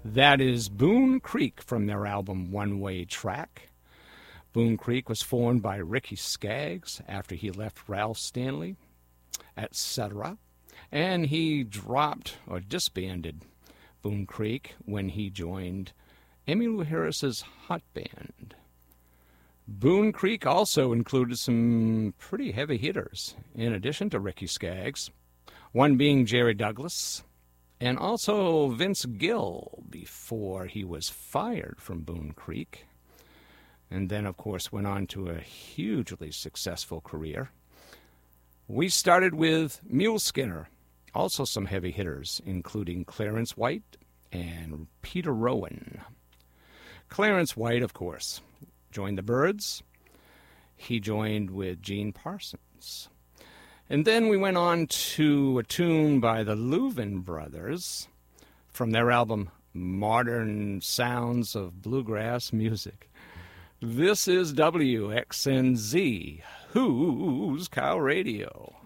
That is Boone Creek from their album One Way Track. Boone Creek was formed by Ricky Skaggs after he left Ralph Stanley, etc. And he dropped or disbanded Boone Creek when he joined Emmylou Harris's Hot Band. Boone Creek also included some pretty heavy hitters, in addition to Ricky Skaggs, one being Jerry Douglas, and also Vince Gill before he was fired from Boone Creek, and then, of course, went on to a hugely successful career. We started with Mule Skinner, also some heavy hitters, including Clarence White and Peter Rowan. Clarence White, of course, joined the Byrds. He joined with Gene Parsons. And then we went on to a tune by the Louvin Brothers from their album Modern Sounds of Bluegrass Music. This is WXNZ, Who's Cow Radio.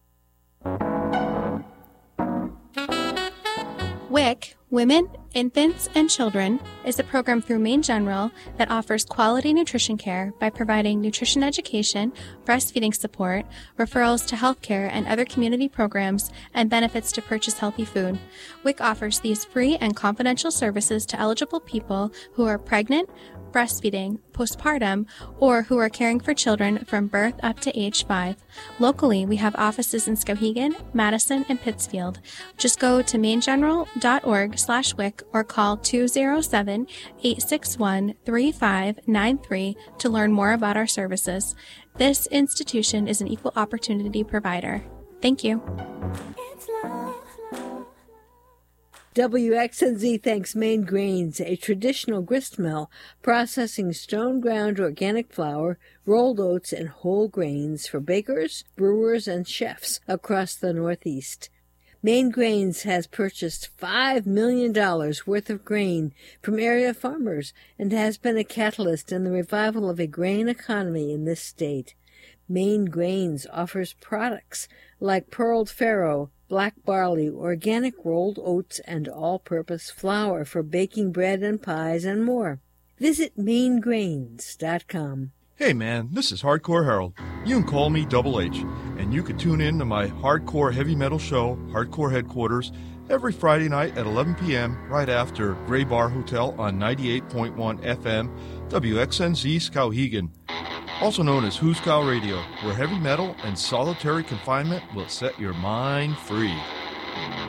WIC, Women, Infants, and Children, is a program through Maine General that offers quality nutrition care by providing nutrition education, breastfeeding support, referrals to healthcare and other community programs, and benefits to purchase healthy food. WIC offers these free and confidential services to eligible people who are pregnant, breastfeeding, postpartum, or who are caring for children from birth up to age 5. Locally, we have offices in Skowhegan, Madison, and Pittsfield. Just go to mainegeneral.org/WIC or call 207-861-3593 to learn more about our services. This institution is an equal opportunity provider. Thank you. WXNZ thanks Maine Grains, a traditional grist mill processing stone-ground organic flour, rolled oats, and whole grains for bakers, brewers, and chefs across the Northeast. Maine Grains has purchased $5 million worth of grain from area farmers and has been a catalyst in the revival of a grain economy in this state. Maine Grains offers products like pearled farro, black barley, organic rolled oats, and all-purpose flour for baking bread and pies and more. Visit mainegrains.com. Hey man, this is Hardcore Harold. You can call me Double H, and you can tune in to my hardcore heavy metal show, Hardcore Headquarters, every Friday night at 11 p.m. right after Gray Bar Hotel on 98.1 FM, WXNZ Skowhegan. Also known as Who's Cow Radio, where heavy metal and solitary confinement will set your mind free.